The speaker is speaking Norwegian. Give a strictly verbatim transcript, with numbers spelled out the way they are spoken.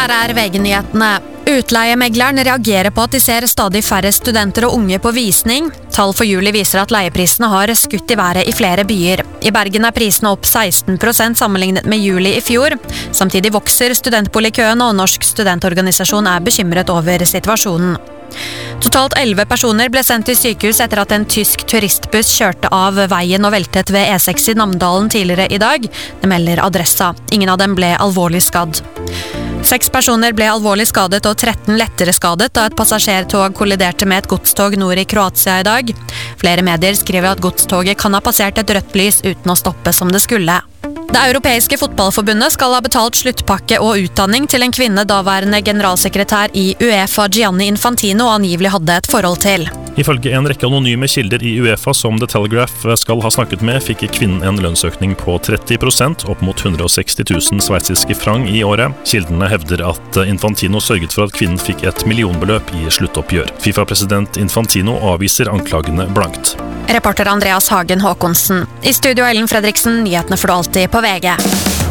Her er V G-nyhetene. Utleiemegleren reagerer på at de ser stadig færre studenter og unge på visning. Tall for juli viser at leieprisene har skutt i været i flere byer. I Bergen er prisene opp seksten prosent sammenlignet med juli i fjor. Samtidig vokser studentboligkøen, og Norsk studentorganisasjon er bekymret over situasjonen. Totalt elleve personer ble sendt til sykehus etter at en tysk turistbuss kjørte av veien og veltet ved E seks i Namdalen tidligere i dag. Det melder Adressa. Ingen av dem ble alvorlig skadd. Seks personer ble alvorlig skadet og tretten lettere skadet da et passasjertog kolliderte med et godstog nord i Kroatia i dag. Flere medier skriver at godstoget kan ha passert et rødt lys uten å stoppe som det skulle. Det europeiske fotballforbundet skal ha betalt sluttpakke og utdanning til en kvinne daværende generalsekretær i UEFA Gianni Infantino angivelig hadde et forhold til. Ifølge en rekke anonyme kilder i UEFA som The Telegraph skal ha snakket med, fikk kvinnen en lønnsøkning på tretti prosent, opp mot hundre og seksti tusen sveitsiske franc i året. Kildene hevder at Infantino sørget for at kvinnen fikk et millionbeløp i sluttoppgjør. FIFA-president Infantino avviser anklagene blankt. Reporter Andreas Hagen Håkonsen. I studio Ellen Fredriksen, nyhetene får du alltid på V G.